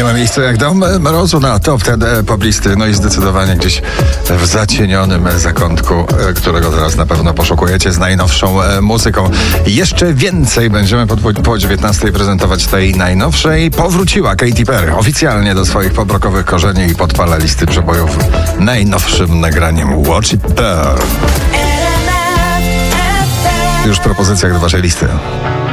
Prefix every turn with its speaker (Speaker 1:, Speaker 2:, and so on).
Speaker 1: ma miejsca jak dom mrozu na top ten poblisty, no i zdecydowanie gdzieś w zacienionym zakątku, którego teraz na pewno poszukujecie z najnowszą muzyką. Jeszcze więcej będziemy po 19 prezentować tej najnowszej. Powróciła Katy Perry oficjalnie do swoich pobrokowych korzeni i podpala listy przebojów najnowszym nagraniem Watch It Burn. Już w propozycjach do waszej listy.